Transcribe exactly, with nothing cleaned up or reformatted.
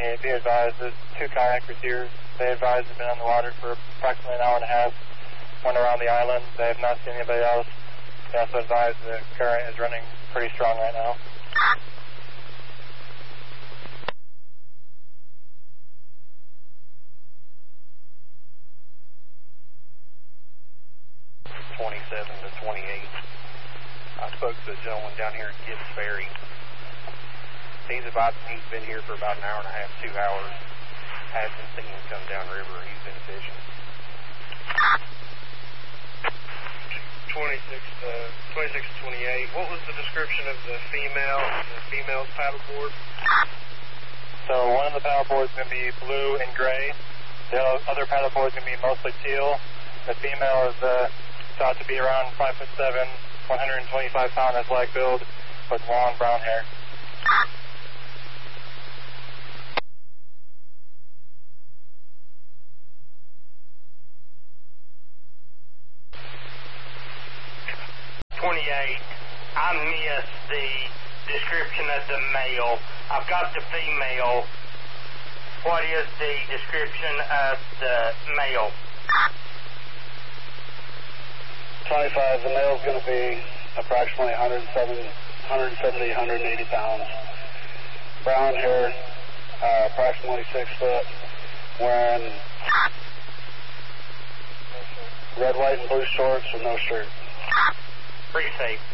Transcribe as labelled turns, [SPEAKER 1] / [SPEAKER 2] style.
[SPEAKER 1] twenty-eight, be advised that two kayakers here, they advised have been on the water for approximately an hour and a half, went around the island. They have not seen anybody else. They also advised the current is running pretty strong right now.
[SPEAKER 2] twenty-seven to twenty-eight. I spoke to a gentleman down here at Gibbs Ferry. He's advised he's been here for about an hour and a half, two hours. Hasn't seen him come down river. He's been fishing.
[SPEAKER 3] twenty-six to twenty-six to twenty-eight. What was the description of the female, the female's paddleboard?
[SPEAKER 1] So one of the paddleboards is going to be blue and gray. The other paddleboard is going to be mostly teal. The female is uh, thought to be around five foot seven, one hundred twenty-five pound athletic build with long brown hair.
[SPEAKER 4] twenty-eight. I missed the description of the male. I've got the female. What is the description of the male?
[SPEAKER 2] twenty-five, the male's going to be approximately one hundred seventy, one hundred eighty pounds. Brown hair, uh, approximately six foot, wearing red, white, and blue shorts with no shirt.
[SPEAKER 4] Pretty safe.